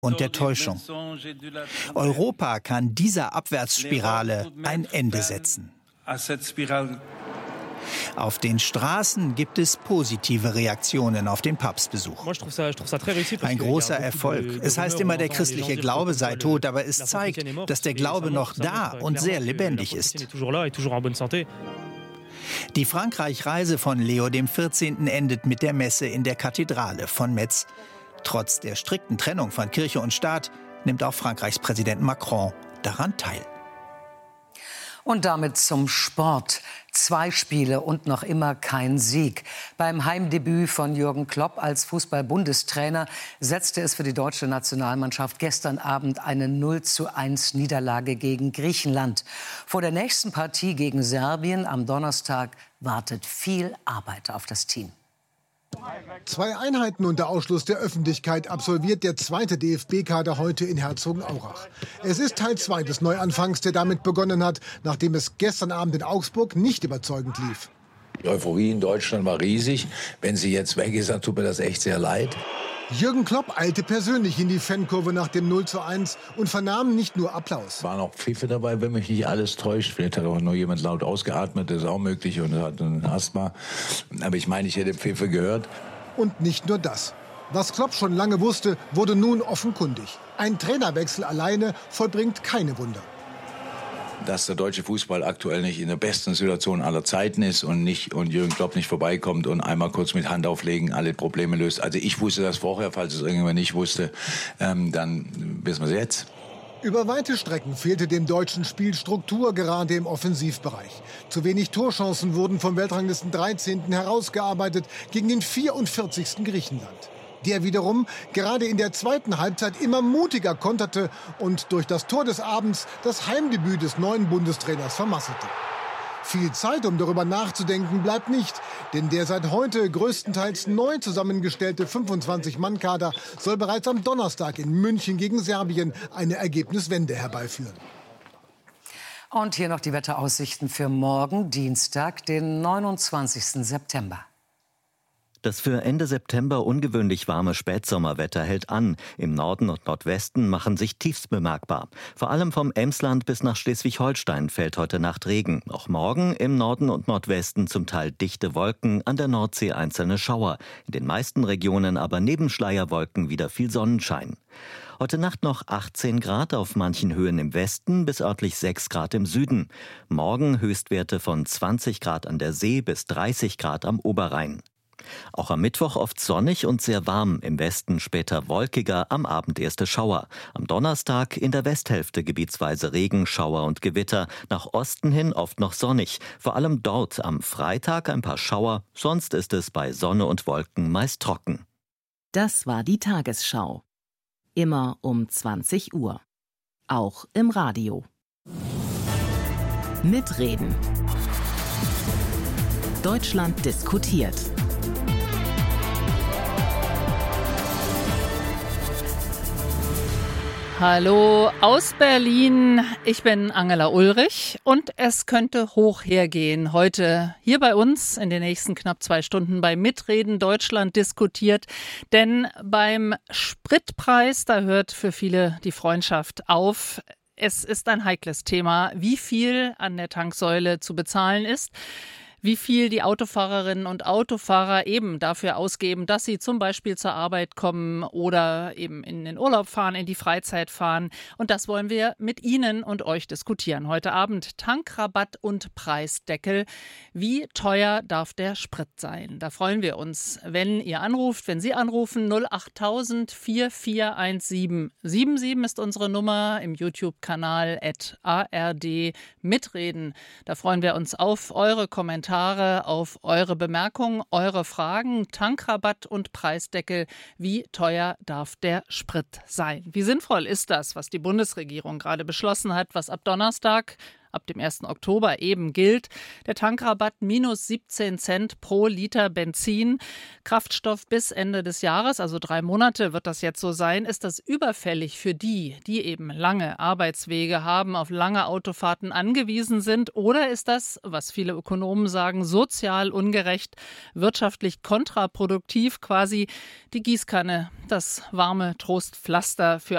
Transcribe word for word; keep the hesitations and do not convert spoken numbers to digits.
und der Täuschung. Europa kann dieser Abwärtsspirale ein Ende setzen. Auf den Straßen gibt es positive Reaktionen auf den Papstbesuch. Ein großer Erfolg. Es heißt immer, der christliche Glaube sei tot, aber es zeigt, dass der Glaube noch da und sehr lebendig ist. Die Frankreich-Reise von Leo dem vierzehnten endet mit der Messe in der Kathedrale von Metz. Trotz der strikten Trennung von Kirche und Staat nimmt auch Frankreichs Präsident Macron daran teil. Und damit zum Sport. Zwei Spiele und noch immer kein Sieg. Beim Heimdebüt von Jürgen Klopp als Fußball-Bundestrainer setzte es für die deutsche Nationalmannschaft gestern Abend eine null zu eins Niederlage gegen Griechenland. Vor der nächsten Partie gegen Serbien am Donnerstag wartet viel Arbeit auf das Team. Zwei Einheiten unter Ausschluss der Öffentlichkeit absolviert der zweite D F B-Kader heute in Herzogenaurach. Es ist Teil zwei des Neuanfangs, der damit begonnen hat, nachdem es gestern Abend in Augsburg nicht überzeugend lief. Die Euphorie in Deutschland war riesig. Wenn sie jetzt weg ist, dann tut mir das echt sehr leid. Jürgen Klopp eilte persönlich in die Fankurve nach dem null zu eins und vernahm nicht nur Applaus. Waren auch Pfiffe dabei, wenn mich nicht alles täuscht. Vielleicht hat auch nur jemand laut ausgeatmet, das ist auch möglich, und hat ein Asthma. Aber ich meine, ich hätte Pfiffe gehört. Und nicht nur das. Was Klopp schon lange wusste, wurde nun offenkundig. Ein Trainerwechsel alleine vollbringt keine Wunder. Dass der deutsche Fußball aktuell nicht in der besten Situation aller Zeiten ist und nicht und Jürgen Klopp nicht vorbeikommt und einmal kurz mit Hand auflegen alle Probleme löst. Also ich wusste das vorher, falls es irgendjemand nicht wusste, ähm, dann wissen wir es jetzt. Über weite Strecken fehlte dem deutschen Spiel Struktur, gerade im Offensivbereich. Zu wenig Torchancen wurden vom Weltranglisten dreizehnten herausgearbeitet gegen den vierundvierzigsten Griechenland. Der wiederum gerade in der zweiten Halbzeit immer mutiger konterte und durch das Tor des Abends das Heimdebüt des neuen Bundestrainers vermasselte. Viel Zeit, um darüber nachzudenken, bleibt nicht, denn der seit heute größtenteils neu zusammengestellte fünfundzwanzig-Mann-Kader soll bereits am Donnerstag in München gegen Serbien eine Ergebniswende herbeiführen. Und hier noch die Wetteraussichten für morgen, Dienstag, den neunundzwanzigsten September. Das für Ende September ungewöhnlich warme Spätsommerwetter hält an. Im Norden und Nordwesten machen sich Tiefs bemerkbar. Vor allem vom Emsland bis nach Schleswig-Holstein fällt heute Nacht Regen. Auch morgen im Norden und Nordwesten zum Teil dichte Wolken, an der Nordsee einzelne Schauer. In den meisten Regionen aber neben Schleierwolken wieder viel Sonnenschein. Heute Nacht noch achtzehn Grad auf manchen Höhen im Westen, bis örtlich sechs Grad im Süden. Morgen Höchstwerte von zwanzig Grad an der See bis dreißig Grad am Oberrhein. Auch am Mittwoch oft sonnig und sehr warm, im Westen später wolkiger, am Abend erste Schauer. Am Donnerstag in der Westhälfte gebietsweise Regen, Schauer und Gewitter. Nach Osten hin oft noch sonnig. Vor allem dort am Freitag ein paar Schauer, sonst ist es bei Sonne und Wolken meist trocken. Das war die Tagesschau. Immer um zwanzig Uhr. Auch im Radio. Mitreden. Deutschland diskutiert. Hallo aus Berlin, ich bin Angela Ulrich und es könnte hoch hergehen. Heute hier bei uns in den nächsten knapp zwei Stunden bei Mitreden Deutschland diskutiert. Denn beim Spritpreis, da hört für viele die Freundschaft auf. Es ist ein heikles Thema, wie viel an der Tanksäule zu bezahlen ist. Wie viel die Autofahrerinnen und Autofahrer eben dafür ausgeben, dass sie zum Beispiel zur Arbeit kommen oder eben in den Urlaub fahren, in die Freizeit fahren. Und das wollen wir mit Ihnen und euch diskutieren. Heute Abend Tankrabatt und Preisdeckel. Wie teuer darf der Sprit sein? Da freuen wir uns, wenn ihr anruft, wenn Sie anrufen. null achttausend vier vier eins sieben sieben sieben ist unsere Nummer im YouTube-Kanal at A R D Mitreden. Da freuen wir uns auf eure Kommentare, auf eure Bemerkungen, eure Fragen. Tankrabatt und Preisdeckel. Wie teuer darf der Sprit sein? Wie sinnvoll ist das, was die Bundesregierung gerade beschlossen hat, was ab Donnerstag, ab dem ersten Oktober eben gilt? Der Tankrabatt minus siebzehn Cent pro Liter Benzin. Kraftstoff bis Ende des Jahres, also drei Monate wird das jetzt so sein. Ist das überfällig für die, die eben lange Arbeitswege haben, auf lange Autofahrten angewiesen sind? Oder ist das, was viele Ökonomen sagen, sozial ungerecht, wirtschaftlich kontraproduktiv, quasi die Gießkanne, das warme Trostpflaster für